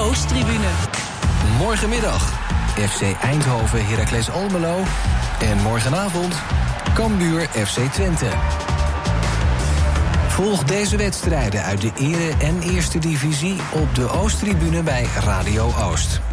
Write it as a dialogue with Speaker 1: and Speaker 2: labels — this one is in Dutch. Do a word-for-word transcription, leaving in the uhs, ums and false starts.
Speaker 1: Oosttribune.
Speaker 2: Morgenmiddag F C Eindhoven, Heracles Almelo. En morgenavond Cambuur F C Twente. Volg deze wedstrijden uit de Ere- en Eerste Divisie op de Oosttribune bij Radio Oost.